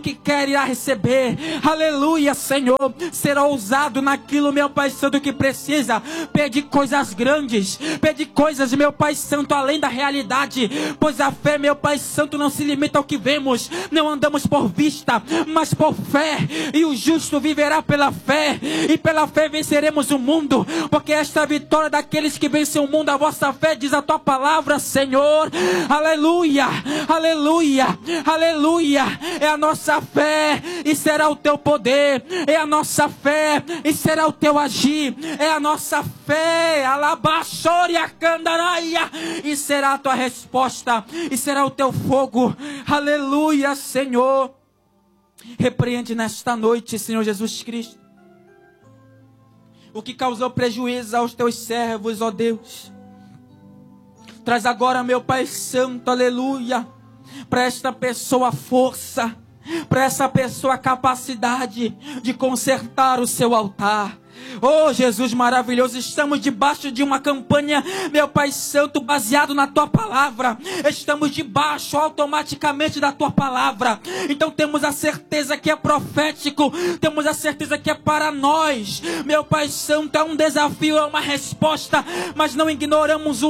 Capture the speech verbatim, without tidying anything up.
que quer irá receber. Aleluia, Senhor. Será ousado naquilo, meu Pai Santo, que precisa. Pede coisas grandes. Pede coisas, meu Pai Santo, além da realidade. Pois a fé, meu Pai Santo, não se limita ao que vemos. Não andamos por vista, mas por fé. E o justo viverá pela fé. E pela fé venceremos o mundo. Porque esta vitória daqueles que vencem o mundo, a vossa fé, diz a tua palavra, Senhor. Aleluia, aleluia, aleluia. É a nossa fé e será o teu poder. É a nossa fé e será o teu agir. É a nossa fé, alabaxoria candaraia, e será a tua resposta e será o teu fogo. Aleluia, Senhor. Repreende nesta noite, Senhor Jesus Cristo, o que causou prejuízo aos teus servos, ó Deus. Traz agora, meu Pai Santo, aleluia, para esta pessoa força, para essa pessoa capacidade de consertar o seu altar. Oh, Jesus maravilhoso, estamos debaixo de uma campanha, meu Pai Santo, baseado na Tua Palavra. Estamos debaixo automaticamente da Tua Palavra. Então temos a certeza que é profético, temos a certeza que é para nós. Meu Pai Santo, é um desafio, é uma resposta, mas não ignoramos o